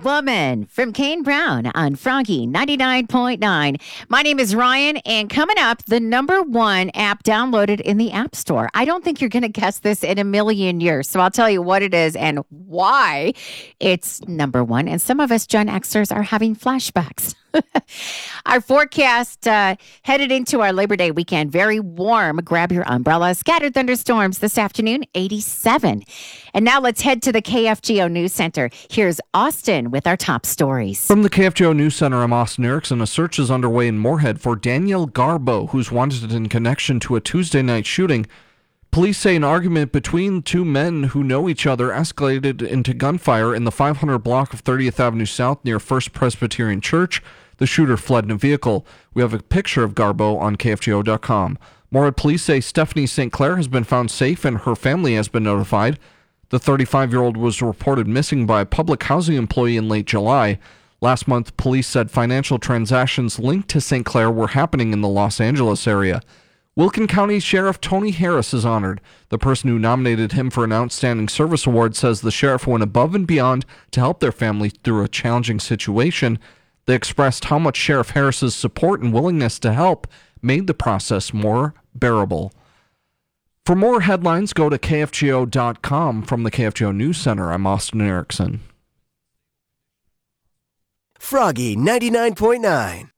Woman from Kane Brown on Froggy 99.9. My name is Ryan, and coming up, the number one app downloaded in the App Store. I don't think you're going to guess this in a million years, so I'll tell you what it is and why it's number one. And some of us Gen Xers are having flashbacks. Our forecast headed into our Labor Day weekend. Very warm. Grab your umbrella. Scattered thunderstorms this afternoon, 87. And now let's head to the KFGO News Center. Here's Austin with our top stories. From the KFGO News Center, I'm Austin Erickson. A search is underway in Moorhead for Daniel Garbo, who's wanted in connection to a Tuesday night shooting. Police say an argument between two men who know each other escalated into gunfire in the 500 block of 30th Avenue South near First Presbyterian Church. The shooter fled in a vehicle. We have a picture of Garbo on KFGO.com. Moorhead police say Stephanie St. Clair has been found safe and her family has been notified. The 35-year-old was reported missing by a public housing employee in late July. Last month, police said financial transactions linked to St. Clair were happening in the Los Angeles area. Wilkin County Sheriff Tony Harris is honored. The person who nominated him for an Outstanding Service Award says the sheriff went above and beyond to help their family through a challenging situation. They expressed how much Sheriff Harris's support and willingness to help made the process more bearable. For more headlines, go to KFGO.com. From the KFGO News Center, I'm Austin Erickson. Froggy 99.9.